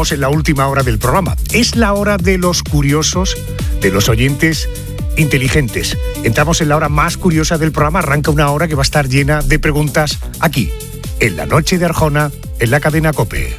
Estamos en la última hora del programa. Es la hora de los curiosos, de los oyentes inteligentes. Entramos en la hora más curiosa del programa. Arranca una hora que va a estar llena de preguntas aquí, en la noche de Arjona, en la cadena COPE.